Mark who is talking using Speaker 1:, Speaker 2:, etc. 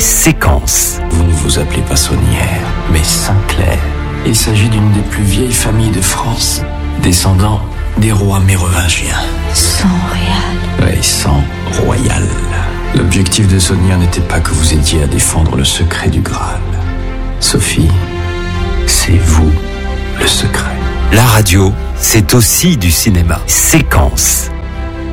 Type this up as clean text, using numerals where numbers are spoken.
Speaker 1: Séquence.
Speaker 2: Vous ne vous appelez pas Saunière, mais Saint-Clair. Il s'agit d'une des plus vieilles familles de France, descendant des rois mérovingiens.
Speaker 3: Sang royal.
Speaker 2: Oui, sang royal. L'objectif de Saunière n'était pas que vous aidiez à défendre le secret du Graal. Sophie, c'est vous le secret.
Speaker 1: La radio, c'est aussi du cinéma. Séquence.